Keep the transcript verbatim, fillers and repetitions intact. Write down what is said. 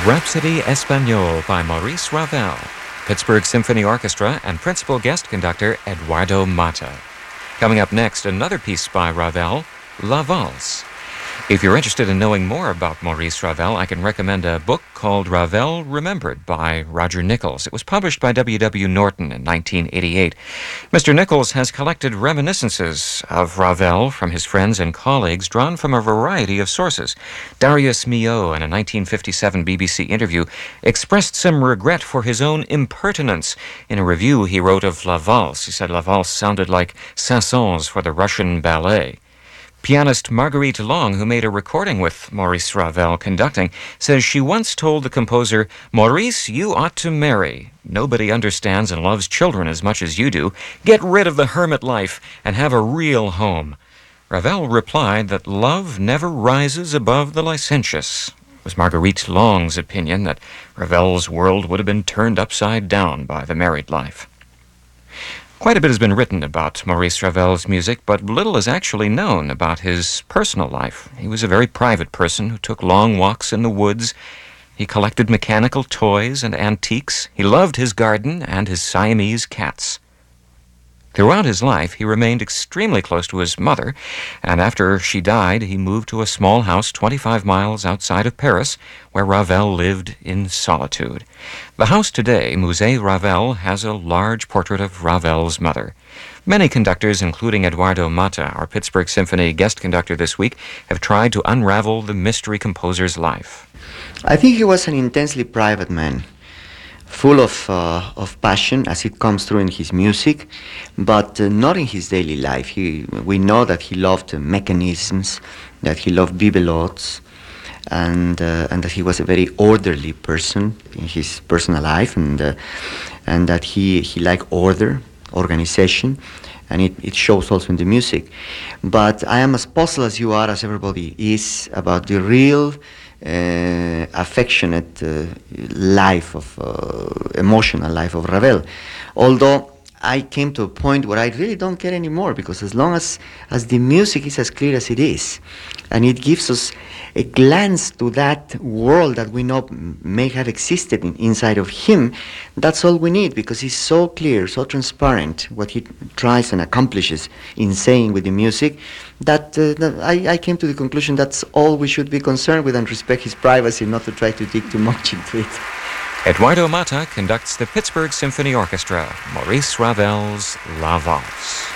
Rhapsody Espagnole by Maurice Ravel, Pittsburgh Symphony Orchestra, and principal guest conductor Eduardo Mata. Coming up next, another piece by Ravel, La Valse. If you're interested in knowing more about Maurice Ravel, I can recommend a book called Ravel Remembered by Roger Nichols. It was published by W W Norton in nineteen eighty-eight. Mister Nichols has collected reminiscences of Ravel from his friends and colleagues drawn from a variety of sources. Darius Milhaud, in a nineteen fifty-seven B B C interview, expressed some regret for his own impertinence. In a review he wrote of La Valse, he said La Valse sounded like Saint-Saëns for the Russian ballet. Pianist Marguerite Long, who made a recording with Maurice Ravel conducting, says she once told the composer, "Maurice, you ought to marry. Nobody understands and loves children as much as you do. Get rid of the hermit life and have a real home." Ravel replied that love never rises above the licentious. It was Marguerite Long's opinion that Ravel's world would have been turned upside down by the married life. Quite a bit has been written about Maurice Ravel's music, but little is actually known about his personal life. He was a very private person who took long walks in the woods. He collected mechanical toys and antiques. He loved his garden and his Siamese cats. Throughout his life, he remained extremely close to his mother, and after she died, he moved to a small house twenty-five miles outside of Paris, where Ravel lived in solitude. The house today, Musée Ravel, has a large portrait of Ravel's mother. Many conductors, including Eduardo Mata, our Pittsburgh Symphony guest conductor this week, have tried to unravel the mystery composer's life. I think he was an intensely private man, full of uh, of passion as it comes through in his music, but uh, not in his daily life. He, we know that he loved uh, mechanisms, that he loved bibelots, and uh, and that he was a very orderly person in his personal life, and uh, and that he he liked order, organization, and it, it shows also in the music. But I am as puzzled as you are, as everybody is, about the real Uh, affectionate uh, life of uh, emotional life of Ravel, although I came to a point where I really don't care anymore, because as long as as the music is as clear as it is, and it gives us a glance to that world that we know may have existed in, inside of him, that's all we need, because he's so clear, so transparent, what he tries and accomplishes in saying with the music, that, uh, that I, I came to the conclusion that's all we should be concerned with, and respect his privacy, not to try to dig too much into it. Eduardo Mata conducts the Pittsburgh Symphony Orchestra, Maurice Ravel's La Valse.